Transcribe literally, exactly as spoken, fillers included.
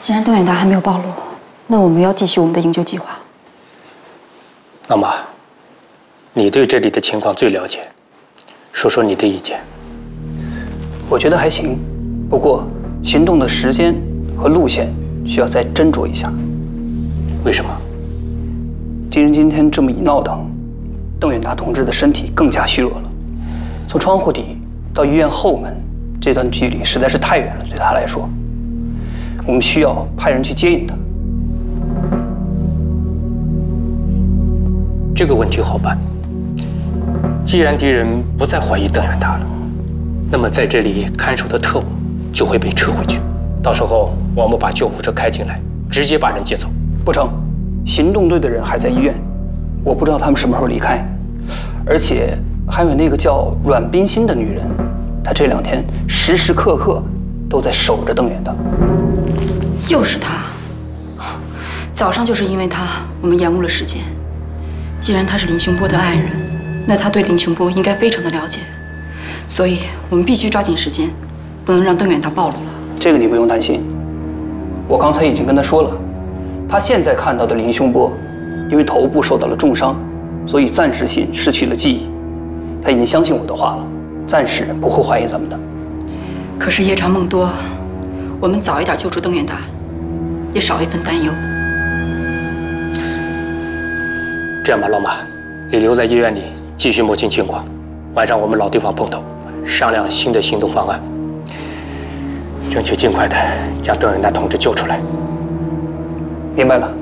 既然邓远达还没有暴露，那我们要继续我们的营救计划。 老马，你对这里的情况最了解，说说你的意见。 我觉得还行，不过行动的时间和路线需要再斟酌一下。 为什么？ 既然今天这么一闹腾，邓远达同志的身体更加虚弱了，从窗户底到医院后门这段距离实在是太远了，对他来说，我们需要派人去接应他。 这个问题好办。既然敌人不再怀疑邓远达了，那么在这里看守的特务就会被撤回去。到时候我们把救护车开进来，直接把人接走。 不成，行动队的人还在医院，我不知道他们什么时候离开，而且还有那个叫阮冰心的女人，她这两天时时刻刻都在守着邓远达。 又是他，早上就是因为他，我们延误了时间。既然他是林雄波的爱人，那他对林雄波应该非常的了解，所以我们必须抓紧时间，不能让邓远达暴露了。 这个你不用担心，我刚才已经跟他说了，他现在看到的林雄波，因为头部受到了重伤，所以暂时性失去了记忆。他已经相信我的话了，暂时不会怀疑咱们的。 可是夜长梦多，我们早一点救出邓远达，也少一份担忧。 这样吧，老马，你留在医院里继续摸清情况，晚上我们老地方碰头，商量新的行动方案，争取尽快的将邓远达同志救出来。 明白了。